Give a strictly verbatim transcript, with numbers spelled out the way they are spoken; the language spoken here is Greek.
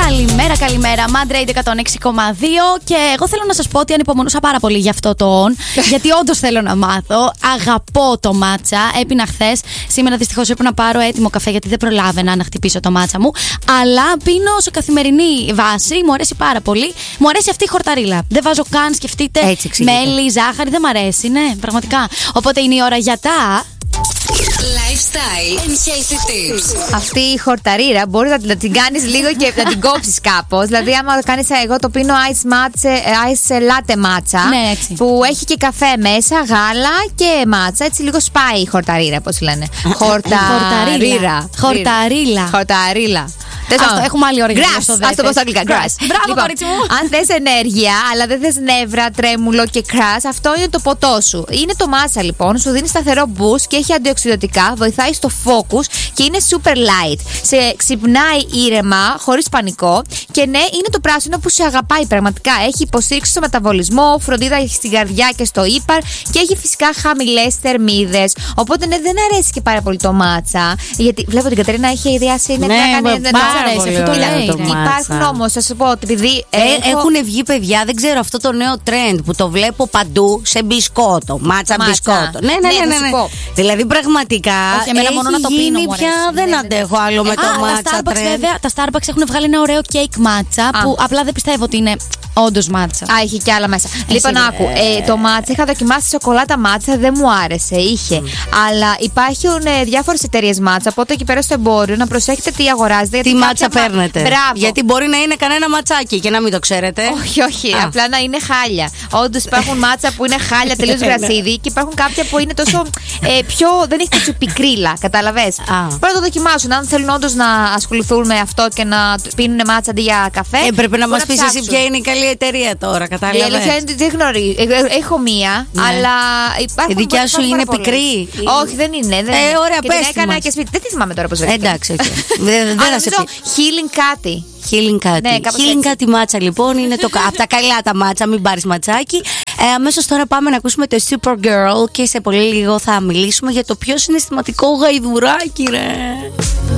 Καλημέρα, καλημέρα. Mad Radio εκατόν έξι κόμμα δύο. Και εγώ θέλω να σας πω ότι ανυπομονούσα πάρα πολύ για αυτό το on. Γιατί όντως θέλω να μάθω. Αγαπώ το μάτσα. Έπινα χθες. Σήμερα δυστυχώς έπρεπε να πάρω έτοιμο καφέ γιατί δεν προλάβαινα να χτυπήσω το μάτσα μου. Αλλά πίνω σε καθημερινή βάση. Μου αρέσει πάρα πολύ. Μου αρέσει αυτή η χορταρίλα. Δεν βάζω καν, σκεφτείτε. Μέλι, ζάχαρη. Δεν μ' αρέσει, ναι, πραγματικά. Οπότε είναι η ώρα για τα. Lifestyle and healthy tips. Αυτή η χορταρίρα μπορεί να, να την κάνεις λίγο και να την κόψεις κάπως. Δηλαδή, άμα κάνεις, εγώ το πίνω ice, matcha, ice latte matcha. Ναι, έτσι. Που έχει και καφέ μέσα, γάλα και μάτσα. Έτσι λίγο σπάει η χορταρίρα, πώς λένε. Χορταρίρα. Χορταρίλα. Χορταρίλα. Αυτό, έχουμε άλλη ώρα για να το πω στα αγγλικά. Grass. Μπράβο, Λοιπόν, κορίτσι μου. αν θες ενέργεια, αλλά δεν θες νεύρα, τρέμουλο και κρας, αυτό είναι το ποτό σου. Είναι το μάτσα λοιπόν, σου δίνει σταθερό boost και έχει αντιοξυδοτικά, βοηθάει στο focus και είναι super light. Σε ξυπνάει ήρεμα, χωρίς πανικό. Και ναι, είναι το πράσινο που σε αγαπάει πραγματικά. Έχει υποστήριξη στο μεταβολισμό, φροντίδα στην καρδιά και στο ύπαρ και έχει φυσικά χαμηλές θερμίδες. Οπότε ναι, δεν αρέσει και πάρα πολύ το μάτσα. Γιατί βλέπω την Κατερίνα έχει ιδιάσει. Ναι, αρέσει, αυτό το λέει. Υπάρχουν όμως, θα σου πω ότι επειδή. Ε, έχω... Έχουν βγει παιδιά, δεν ξέρω αυτό το νέο trend που το βλέπω παντού σε μπισκότο. Μάτσα, μάτσα. μπισκότο. Ναι, ναι, ναι. ναι, ναι. Δηλαδή πραγματικά. Όχι, εμένα μόνο να το πίνω. Πια δεν ναι, αντέχω άλλο ναι, με το μάτσα. Τα Starbucks, βέβαια, τα Starbucks έχουν βγάλει ένα ωραίο cake μάτσα που απλά δεν πιστεύω ότι είναι. Όντως μάτσα. Α, έχει και άλλα μέσα. Εσύ λοιπόν, άκου. Ε, το μάτσα είχα δοκιμάσει σοκολάτα μάτσα, δεν μου άρεσε. Είχε. Mm. Αλλά υπάρχουν ε, διάφορες εταιρείες μάτσα. Οπότε εκεί πέρα στο εμπόριο να προσέχετε τι αγοράζετε. Τι μάτσα μα... παίρνετε. Μπράβο. Γιατί μπορεί να είναι κανένα ματσάκι και να μην το ξέρετε. Όχι, όχι. Α. Απλά να είναι χάλια. Όντως υπάρχουν μάτσα που είναι χάλια, τελείως γρασίδι. Και υπάρχουν κάποια που είναι τόσο ε, πιο. Δεν έχει τόσο πικρίλα. Κατάλαβες. Πρέπει να το δοκιμάσουν. Αν θέλουν όντως να ασχοληθούν με αυτό και να πίνουν μάτσα αντί για καφέ. Ε, πρέπει να μας πεις εσύ ποια είναι η καλή εταιρεία τώρα, κατάλαβε. Η αλήθεια είναι ότι δεν γνωρίζω. Έχω μία, ναι. Αλλά υπάρχουν. Η δικιά σου είναι πικρή. Όχι, δεν είναι. Δεν ε, είναι. Ωραία, και πες την έκανα και σπίτι. Δεν τη θυμάμαι τώρα πώς λέγεται. Εντάξει, okay. δεν θα σε πει. Healing κάτι. Healing κάτι. Ναι, Healing κάτι μάτσα λοιπόν είναι το, από τα καλά τα μάτσα, μην πάρεις ματσάκι. Ε, αμέσως τώρα πάμε να ακούσουμε το Supergirl και σε πολύ λίγο θα μιλήσουμε για το πιο συναισθηματικό γαϊδουράκι, ρε.